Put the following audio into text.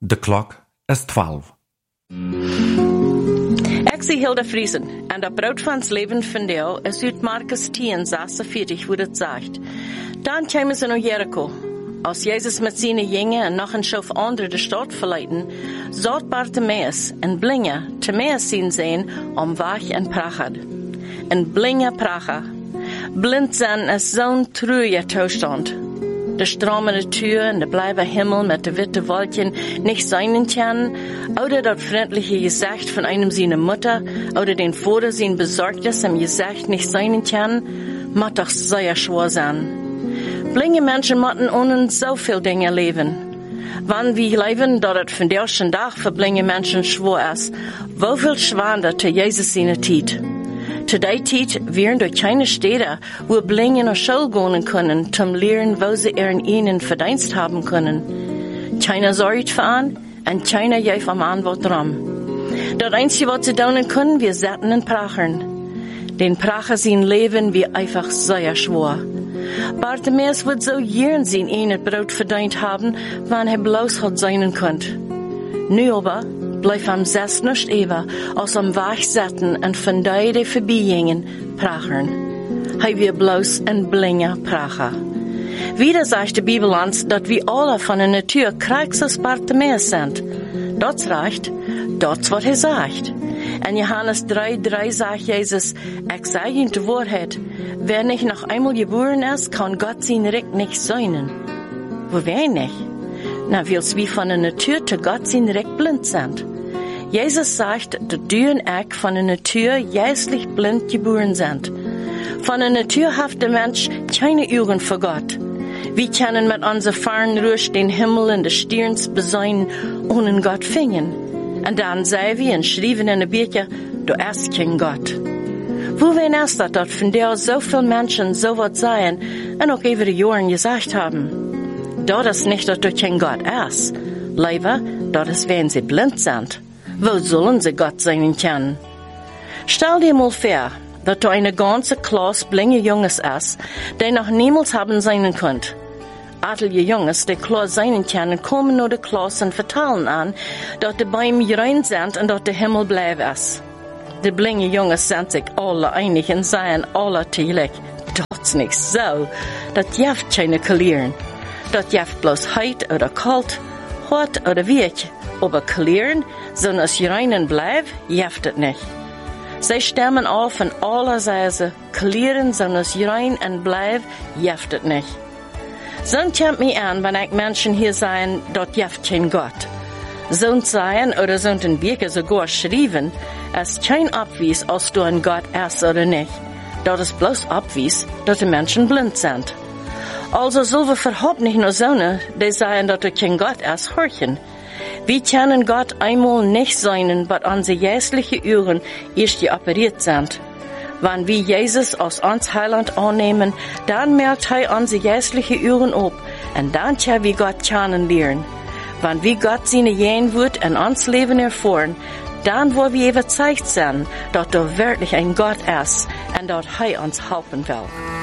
De klok is 12. Ik zie Hilda Friesen en dat brood van het leven van jou is uit Markus 10, 46, wo dat zegt. Dan kwamen ze naar Jericho. Als Jezus met zijn jongen en nog een schof andere de stad verleiden, zat Bartimaeus en blinge Timaeus zijn omweg en prachad. En blinge prachad. Blind zijn is zo'n treurige toestand. De stromende Tür en de blauwe Himmel met de witte wolken nicht sein kann, oder dat freundliche Gesicht von einem seiner Mutter, oder den Vater sein Besorgnis im Gesicht nicht sein kann, mag doch sehr schwer sein. Blinge Menschen mochten ohne so viel Dinge leben. Wann wir leben, dat het von der ersten Tag für blinge Menschen schwer ist, wieviel schwanderte Jesus seine Zeit? Zu der Zeit wären durch keine Städte, wo Blinge nach Schule gehen können, zum Lehren, wo sie ihren ihnen Verdienst haben können. Keiner sorgt für an, und keiner gibt am Antwort dran. Das Einzige, was sie tun können, wir setzen und prachern. Den Pracher sein Leben wie einfach sehr schwer. Bartimaeus wird so gern sein ein Brot verdient haben, wann bloß hat sein könnt. Nu aber bleib am Sess nicht ewer, als am Weg zetten en van die voorbijgingen prachern. Hij weer bloos en blinge pracher. Wieder sagt die Bibel uns, dat wir alle von der Natur krijgs als Bartimaeus sind. Das reicht, das wat hij sagt. In Johannes 3,3 sagt Jesus, ich sage Ihnen die Wahrheit, wer nicht noch einmal geboren ist, kann Gott sein Recht nicht sein. Wo wir nicht? Na, weil's wie von der Natur zu Gott sein Recht blind sind. Jesus sagt, dass du und ich von der Natur geistlich blind geboren sind. Von der Natur hat der Mensch keine Augen für Gott. Wir können mit unserer Fernruhe den Himmel und die Sterns besehen, ohne Gott finden. Und dann sagen wir und schreiben in der Bücher, du hast kein Gott. Wo wen ist das, dass von der so viele Menschen so was sagen und auch über die Jahre gesagt haben? Das ist nicht, dass du kein Gott hast. Lieber, das ist, wenn sie blind sind. Wo sollen sie Gott sein können? Stell dir mal vor, dass du eine ganze Klasse blinge Jungs hast, die noch niemals haben sein könnt. Adelige Jungs, die klar sein können, kommen nur die Klasse und vertellen an, dass die beim rein sind und dass der Himmel bleibt ist. Die blinge Jungs sind sich alle einig und sagen alle täglich, das ist nicht so, das darf keine klären. Das darf bloß heit oder kalt, hart oder weich. Aber klären, so dass sie reinen bleibt, darf das nicht. Sie stemmen auf und alle sagen, klären, so dass sie rein und bleibt, darf das nicht. So kommt mir an, wenn ich Menschen hier sagen, dort darf kein Gott. So sagen oder so in Bücher sogar schreiben, es ist kein Abweis, als du ein Gott hast oder nicht. Das ist bloß Abweis, dass die Menschen blind sind. Also sollen wir überhaupt nicht nur so, die sagen, dass du kein Gott hast, horchen. Wir können Gott einmal nicht sein, weil unsere geistlichen Ohren erst operiert sind. Wenn wir Jesus als uns Heiland annehmen, dann merkt er unsere geistlichen Ohren ab und dann können wir Gott kennenlernen. Wenn wir Gott seine Gegenwart in uns Leben erfahren, dann wollen wir überzeugt sein, dass da wirklich ein Gott ist und dass er uns helfen will.